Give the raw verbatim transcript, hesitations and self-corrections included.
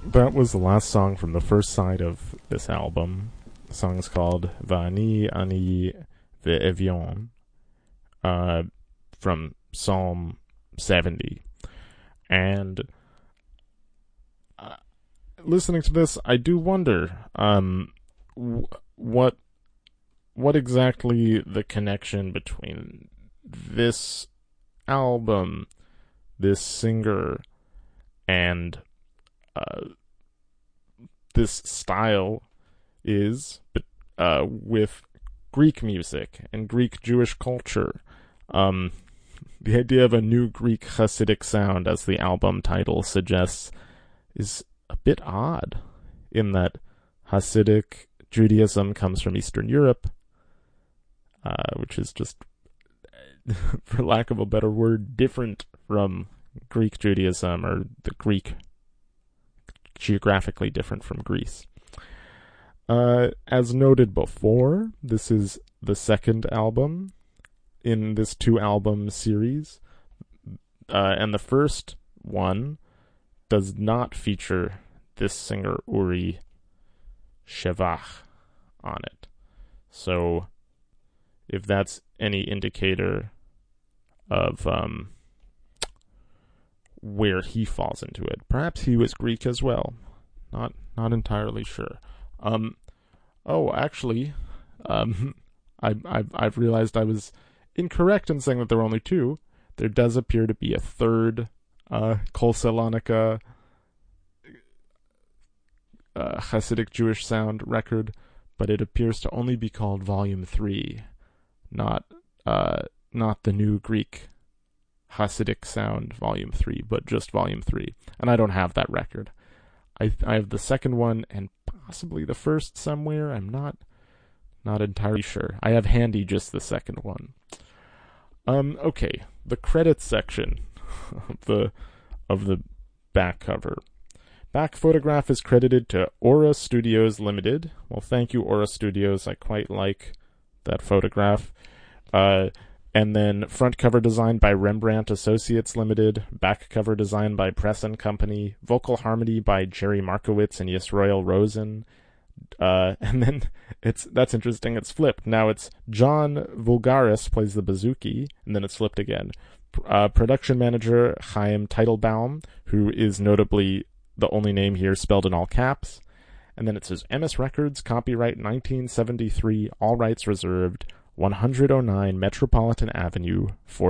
that was the last song from the first side of this album. The song is called Vani Ani Ve'evion, uh, from Psalm seventy. And uh, listening to this, I do wonder um, w- what what exactly the connection between this album, this singer, and uh, this style is uh, with Greek music and Greek Jewish culture. Um, the idea of a new Greek Hasidic sound, as the album title suggests, is a bit odd, in that Hasidic Judaism comes from Eastern Europe, uh, which is just, for lack of a better word, different from Greek Judaism, or the Greek, geographically different from Greece. Uh, as noted before, this is the second album in this two-album series, uh, and the first one does not feature this singer Uri Shevach on it. So, if that's any indicator of um, where he falls into it, perhaps he was Greek as well. Not not entirely sure. Um, oh, actually, um, I I've, I've realized I was incorrect in saying that there were only two. There does appear to be a third uh, Kol Salonika uh, Hasidic Jewish sound record, but it appears to only be called Volume Three, not uh, not the new Greek Hasidic Sound Volume Three, but just Volume Three. And I don't have that record. I I have the second one and possibly the first somewhere. I'm not not entirely sure. I have handy just the second one. Um. Okay. The credits section of the of the back cover. Back photograph is credited to Aura Studios Limited. Well, thank you, Aura Studios. I quite like that photograph. Uh, and then front cover design by Rembrandt Associates Limited. Back cover design by Press and Company. Vocal harmony by Jerry Markowitz and Yisroel Rosen. Uh, and then it's that's interesting. It's flipped. Now it's John Vulgaris plays the bouzouki, and then it's flipped again. Uh, production manager Chaim Teitelbaum, who is notably the only name here spelled in all caps. And then it says M S Records, copyright nineteen seventy-three, all rights reserved, one oh nine Metropolitan Avenue,